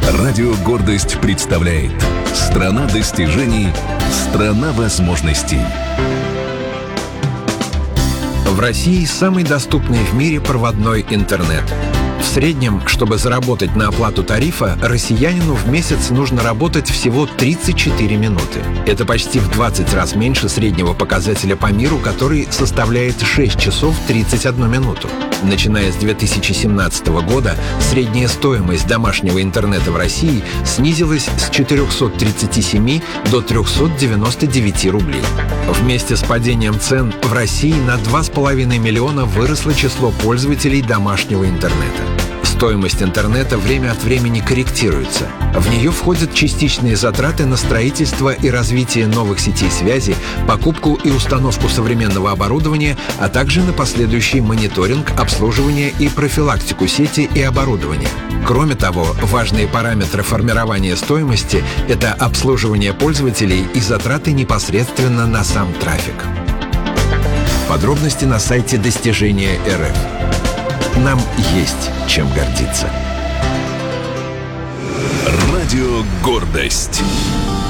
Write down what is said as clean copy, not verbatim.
Радио «Гордость» представляет «Страна достижений, страна возможностей». В России самый доступный в мире проводной интернет. В среднем, чтобы заработать на оплату тарифа, россиянину в месяц нужно работать всего 34 минуты. Это почти в 20 раз меньше среднего показателя по миру, который составляет 6 часов 31 минуту. Начиная с 2017 года средняя стоимость домашнего интернета в России снизилась с 437 до 399 рублей. Вместе с падением цен в России на 2,5 миллиона выросло число пользователей домашнего интернета. Стоимость интернета время от времени корректируется. В нее входят частичные затраты на строительство и развитие новых сетей связи, покупку и установку современного оборудования, а также на последующий мониторинг, обслуживание и профилактику сети и оборудования. Кроме того, важные параметры формирования стоимости — это обслуживание пользователей и затраты непосредственно на сам трафик. Подробности на сайте Достижения РФ. Нам есть чем гордиться. Радио «Гордость».